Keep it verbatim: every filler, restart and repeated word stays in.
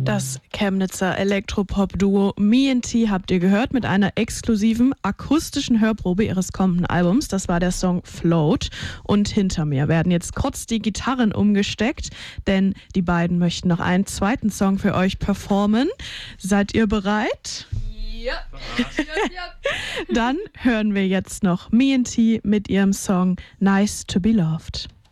Das Chemnitzer Elektropop-Duo Me and T habt ihr gehört mit einer exklusiven akustischen Hörprobe ihres kommenden Albums. Das war der Song Float. Und hinter mir werden jetzt kurz die Gitarren umgesteckt, denn die beiden möchten noch einen zweiten Song für euch performen. Seid ihr bereit? Ja. Dann hören wir jetzt noch Me and T mit ihrem Song Nice to be Loved.